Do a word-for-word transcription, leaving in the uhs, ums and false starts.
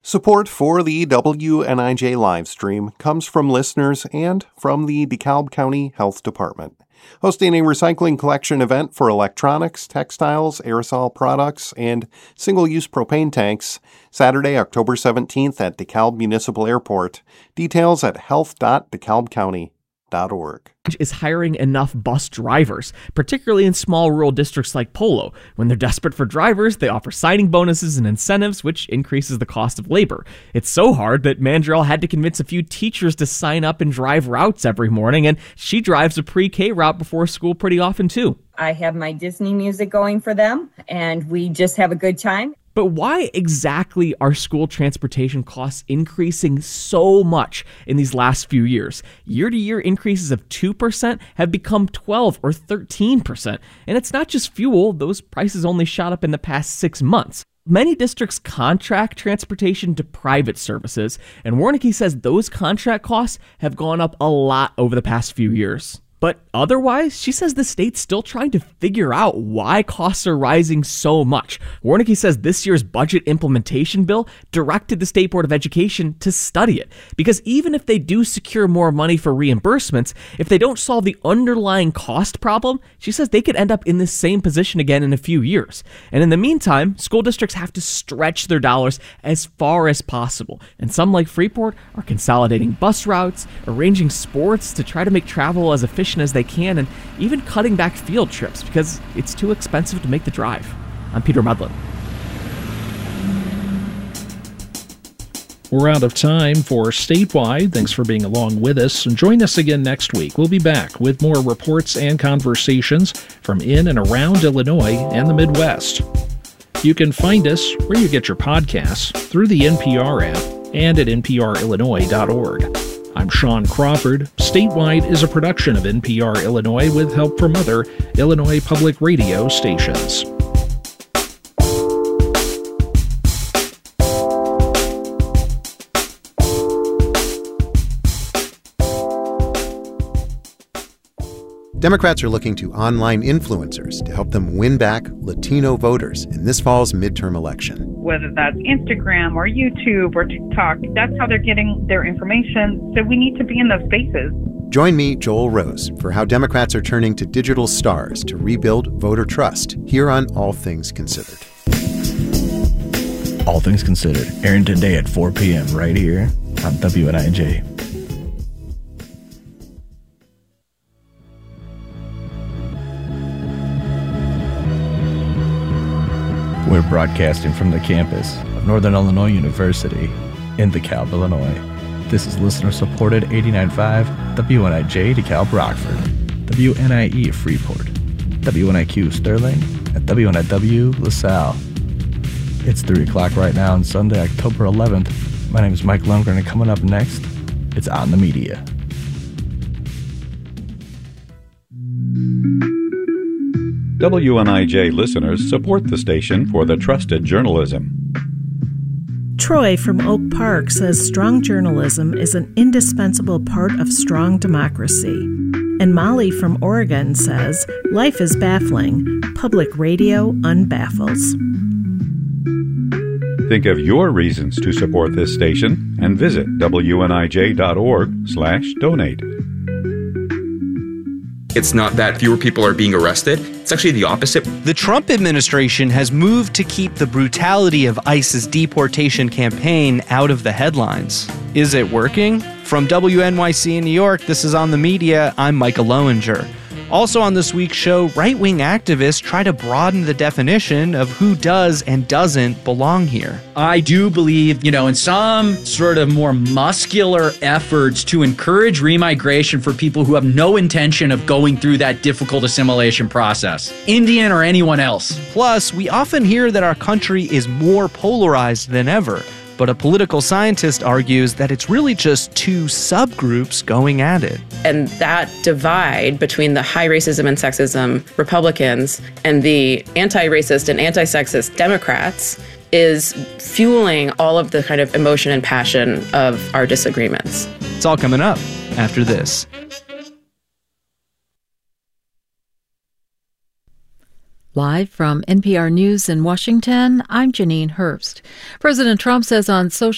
Support for the W N I J live stream comes from listeners and from the DeKalb County Health Department, hosting a recycling collection event for electronics, textiles, aerosol products, and single-use propane tanks, Saturday, October seventeenth at DeKalb Municipal Airport. Details at health dot dekalb county dot org. Is hiring enough bus drivers, particularly in small rural districts like Polo. When they're desperate for drivers, they offer signing bonuses and incentives, which increases the cost of labor. It's so hard that Mandrell had to convince a few teachers to sign up and drive routes every morning, and she drives a pre-K route before school pretty often too. I have my Disney music going for them, and we just have a good time. But why exactly are school transportation costs increasing so much in these last few years? Year-to-year increases of two percent have become twelve or thirteen percent. And it's not just fuel. Those prices only shot up in the past six months. Many districts contract transportation to private services, and Warnicki says those contract costs have gone up a lot over the past few years. But otherwise, she says the state's still trying to figure out why costs are rising so much. Warnicki says this year's budget implementation bill directed the State Board of Education to study it. Because even if they do secure more money for reimbursements, if they don't solve the underlying cost problem, she says they could end up in this same position again in a few years. And in the meantime, school districts have to stretch their dollars as far as possible. And some, like Freeport, are consolidating bus routes, arranging sports to try to make travel as efficient as they can, and even cutting back field trips because it's too expensive to make the drive. I'm Peter Medlin. We're out of time for Statewide. Thanks for being along with us, and join us again next week. We'll be back with more reports and conversations from in and around Illinois and the Midwest. You can find us where you get your podcasts through the N P R app and at N P R illinois dot org. I'm Sean Crawford. Statewide is a production of N P R Illinois with help from other Illinois public radio stations. Democrats are looking to online influencers to help them win back Latino voters in this fall's midterm election. Whether that's Instagram or YouTube or TikTok, that's how they're getting their information. So we need to be in those spaces. Join me, Joel Rose, for how Democrats are turning to digital stars to rebuild voter trust here on All Things Considered. All Things Considered, airing today at four p.m. right here on W N I J. We're broadcasting from the campus of Northern Illinois University in DeKalb, Illinois. This is listener-supported eighty-nine point five W N I J DeKalb Rockford, W N I E Freeport, W N I Q Sterling, and W N I W LaSalle. It's three o'clock right now on Sunday, October eleventh. My name is Mike Lundgren, and coming up next, it's On the Media. W N I J listeners support the station for the trusted journalism. Troy from Oak Park says strong journalism is an indispensable part of strong democracy. And Molly from Oregon says life is baffling. Public radio unbaffles. Think of your reasons to support this station and visit W N I J dot org slash donate. It's not that fewer people are being arrested. It's actually the opposite. The Trump administration has moved to keep the brutality of ICE's deportation campaign out of the headlines. Is it working? From W N Y C in New York, this is On the Media. I'm Micah Lowinger. Also on this week's show, right-wing activists try to broaden the definition of who does and doesn't belong here. I do believe, you know, in some sort of more muscular efforts to encourage remigration for people who have no intention of going through that difficult assimilation process, Indian or anyone else. Plus, we often hear that our country is more polarized than ever. But a political scientist argues that it's really just two subgroups going at it. And that divide between the high racism and sexism Republicans and the anti-racist and anti-sexist Democrats is fueling all of the kind of emotion and passion of our disagreements. It's all coming up after this. Live from N P R News in Washington, I'm Janine Herbst. President Trump says on social